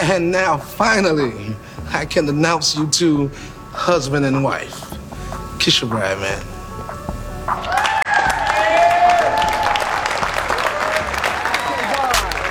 And now, finally, I can announce you two husband and wife. Kiss your bride, man.